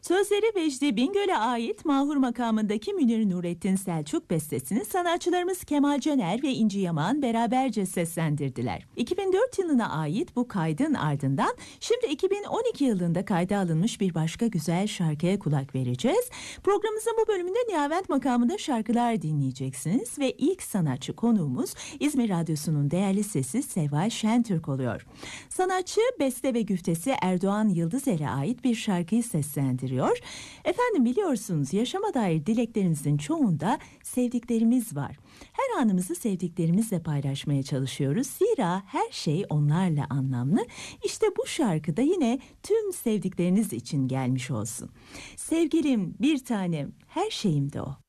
Sözleri Vecdi Bingöl'e ait Mahur makamındaki Münir Nurettin Selçuk bestesini sanatçılarımız Kemal Caner ve İnci Yaman beraberce seslendirdiler. 2004 yılına ait bu kaydın ardından şimdi 2012 yılında kayda alınmış bir başka güzel şarkıya kulak vereceğiz. Programımızın bu bölümünde Nihavent makamında şarkılar dinleyeceksiniz ve ilk sanatçı konuğumuz İzmir Radyosu'nun değerli sesi Seval Şentürk oluyor. Sanatçı beste ve güftesi Erdoğan Yıldızer'e ait bir şarkıyı seslendiriyor. Efendim biliyorsunuz yaşama dair dileklerimizin çoğunda sevdiklerimiz var. Her anımızı sevdiklerimizle paylaşmaya çalışıyoruz. Zira her şey onlarla anlamlı. İşte bu şarkıda yine tüm sevdikleriniz için gelmiş olsun. Sevgilim, bir tanem, her şeyimde o.